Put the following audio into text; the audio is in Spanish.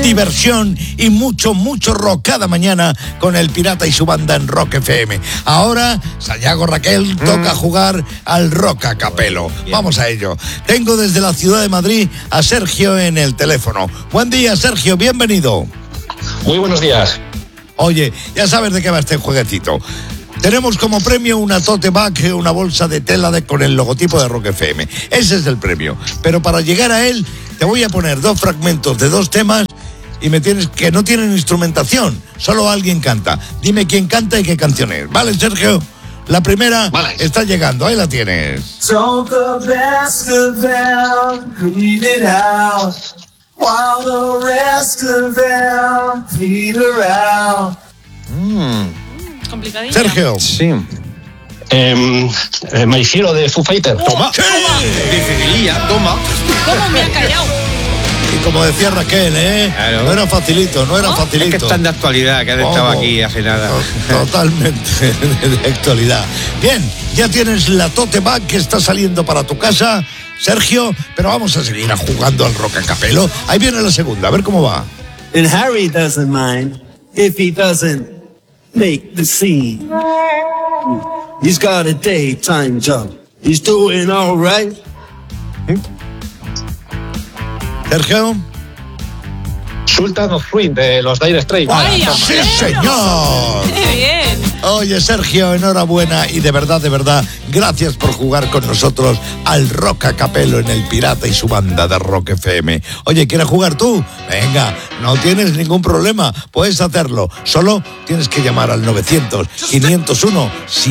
diversión y mucho rock cada mañana con El Pirata y su banda en Rock FM. Ahora, Sayago Raquel toca jugar al Rock a Capelo. Vamos a ello. Tengo desde la ciudad de Madrid a Sergio en el teléfono. Buen día, Sergio, bienvenido. Muy buenos días. Oye, ya sabes de qué va este jueguecito. Tenemos como premio una tote bag, una bolsa de tela con el logotipo de Rock FM. Ese es el premio. Pero para llegar a él, te voy a poner 2 fragmentos de 2 temas y que no tienen instrumentación. Solo alguien canta. Dime quién canta y qué canción es. ¿Vale, Sergio? La primera está llegando. Ahí la tienes. So the best of them bleed it out, while the rest of them peter out. Complicadilla. Sergio. Sí. My Hero de Foo Fighters. ¡Toma! ¡Sí! Dificililla, toma. ¿Cómo me ha callado? Y como decía Raquel, Claro. no era facilito. Es que están de actualidad, que han estado aquí hace nada. Totalmente de actualidad. Bien, ya tienes la tote bag que está saliendo para tu casa, Sergio, pero vamos a seguir jugando al Rock a Capelo. Ahí viene la segunda, a ver cómo va. And Harry doesn't mind if he doesn't make the scene. He's got a daytime job. He's doing all right. Sergio. Sultan of Swing de los Dire Straits. ¡Ay, ¡Sí, abuelo! señor! ¡Qué bien! Oye, Sergio, enhorabuena y de verdad, gracias por jugar con nosotros al Rock a Capelo en El Pirata y su banda de Rock FM. Oye, ¿quieres jugar tú? Venga, no tienes ningún problema, puedes hacerlo. Solo tienes que llamar al 900-501-7.